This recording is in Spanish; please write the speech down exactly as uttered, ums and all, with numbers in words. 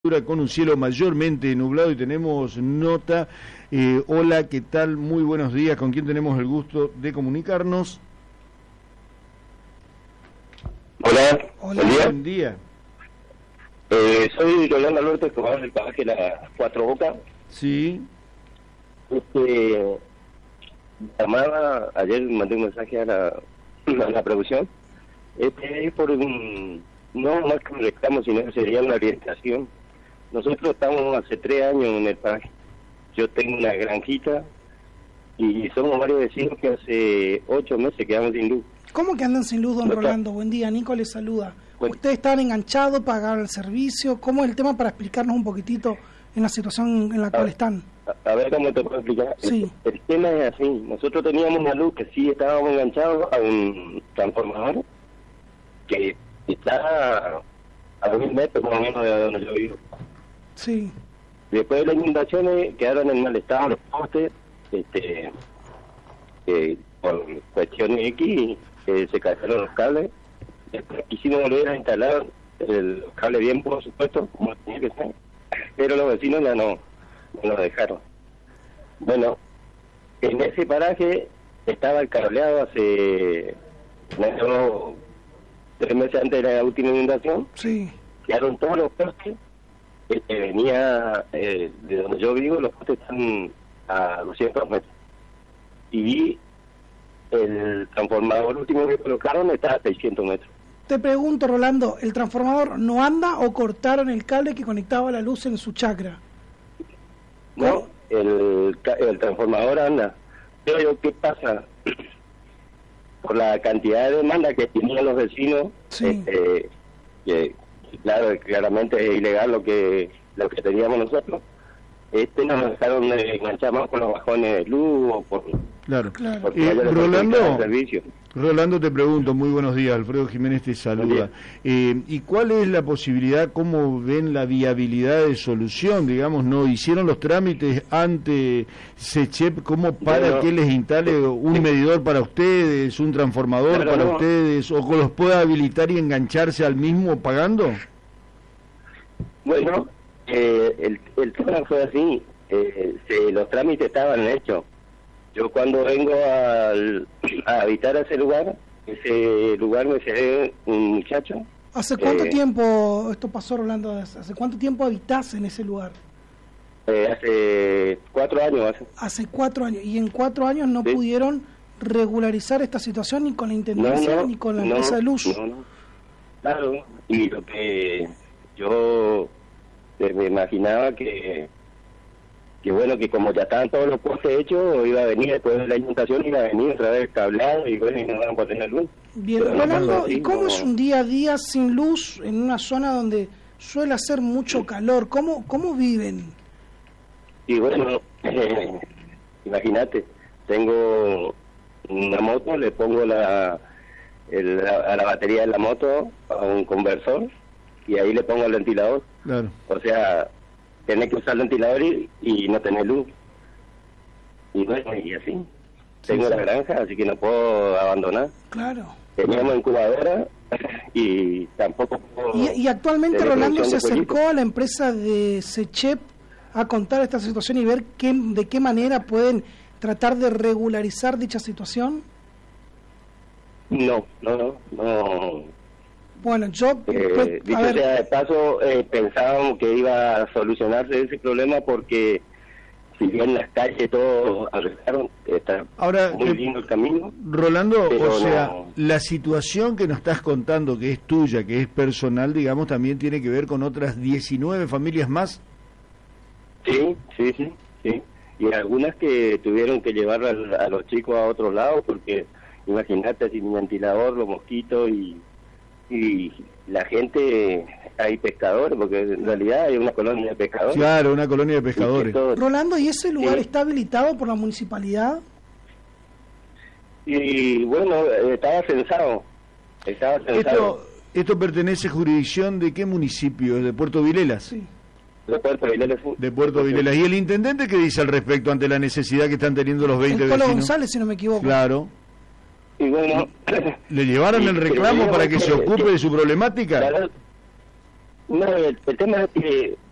Con un cielo mayormente nublado y tenemos nota. Eh, hola, ¿qué tal? Muy buenos días. ¿Con quién tenemos el gusto de comunicarnos? Hola, Hola, buen día. buen día. Eh, soy Rolando Alberto, escobar del paraje La Cuatro Bocas. Sí. Este, llamaba, ayer mandé un mensaje a la, a la producción. Este es por un, no más que un reclamo, sino que sería una orientación. Nosotros estamos hace tres años en el paraje. Yo tengo una granjita y somos varios vecinos que hace ocho meses quedamos sin luz. ¿Cómo que andan sin luz, don No Rolando? está. Buen día, Nico le saluda. Bueno. ¿Ustedes están enganchados, pagaron el servicio? ¿Cómo es el tema para explicarnos un poquitito en la situación en la cual a, están? A, a ver cómo te puedo explicar. Sí. El, el tema es así. Nosotros teníamos una luz que sí estábamos enganchados a un transformador que está a mil metros más o menos de donde yo vivo. Sí. Después de las inundaciones quedaron en mal estado los postes, este, eh, por cuestiones X, eh, se cayeron los cables. Después quisimos volver a instalar el, los cables bien, por supuesto, como tenía que ser, pero los vecinos ya no, no lo dejaron. Bueno, en ese paraje estaba el cableado hace no, tres meses antes de la última inundación. Sí. Quedaron todos los postes. Este, venía eh, de donde yo vivo, los postes están a doscientos metros. Y el transformador último que colocaron está a seiscientos metros. Te pregunto, Rolando, ¿el transformador no anda o cortaron el cable que conectaba la luz en su chacra? No, el, el transformador anda. Pero yo, ¿qué pasa? Por la cantidad de demanda que tenían los vecinos, Sí. este, que claro, claramente es ilegal lo que lo que teníamos nosotros. Este nos dejaron de enganchar más con los bajones de luz o por, Claro. Claro. porque Eh, vaya la Rolando, del servicio. Rolando, te pregunto, muy buenos días, Alfredo Jiménez te saluda. Eh, ¿Y cuál es la posibilidad, cómo ven la viabilidad de solución? Digamos, ¿no hicieron los trámites ante SECHEP como para Bueno, que les instale un medidor para ustedes, un transformador Claro, para no. ustedes, o que los pueda habilitar y engancharse al mismo pagando? Bueno, eh, el, el tema fue así, eh, se, los trámites estaban hechos. Yo cuando vengo al, a habitar ese lugar, ese lugar me cede un muchacho. ¿Hace cuánto Eh, tiempo esto pasó, Rolando? ¿Hace cuánto tiempo habitás en ese lugar? Eh, hace cuatro años. Hace. Hace cuatro años. Y en cuatro años no Sí. pudieron regularizar esta situación ni con la Intendencia No, no, ni con la no, empresa de luz. no, no. Claro, y lo que yo eh, me imaginaba que, que bueno, que como ya estaban todos los postes hechos, iba a venir después de la inundación, iba a venir otra vez cableado y bueno, y no van a poner luz. Bien, Pero no Rolando, pasó así, ¿y cómo no. es un día a día sin luz en una zona donde suele hacer mucho calor? ¿Cómo, cómo viven? Y bueno, eh, imagínate, tengo una moto, le pongo la, el, la- a la batería de la moto a un conversor y ahí le pongo el ventilador. Claro. O sea, tenés que usar el ventilador y, y no tener luz. Y bueno, y así. Tengo sí. la granja, así que no puedo abandonar. Claro. Teníamos incubadora y tampoco puedo... Y, y actualmente tener Rolando se producción de acercó pollitos. a la empresa de SECHEP a contar esta situación y ver qué, de qué manera pueden tratar de regularizar dicha situación. No, no, no, no. Bueno, yo, Eh, pues, dicho a ver, sea de paso, eh, pensábamos que iba a solucionarse ese problema porque si bien las calles todo arreglaron, está Ahora, muy eh, lindo el camino. Rolando, Pero o sea, no. la situación que nos estás contando, que es tuya, que es personal, digamos, también tiene que ver con otras diecinueve familias más. Sí, sí, sí, sí. Y algunas que tuvieron que llevar al- a, los chicos a otros lados porque, imagínate, sin ventilador, los mosquitos y, y la gente, hay pescadores, porque en realidad hay una colonia de pescadores. Claro, una colonia de Y que pescadores. todo- Rolando, ¿y ese lugar Sí. está habilitado por la municipalidad? Y bueno, eh, estaba censado. Estaba censado. Esto, esto pertenece a jurisdicción de qué municipio, de Puerto Vilelas. Sí. De Puerto Vilelas. De Puerto Vilelas. ¿Y el intendente qué dice al respecto ante la necesidad que están teniendo los veinte El Colo vecinos? González, si no me equivoco. Claro. Y bueno, ¿Le llevaron y el reclamo creemos para que se que- ocupe que- de su problemática? claro, no, el, el tema es que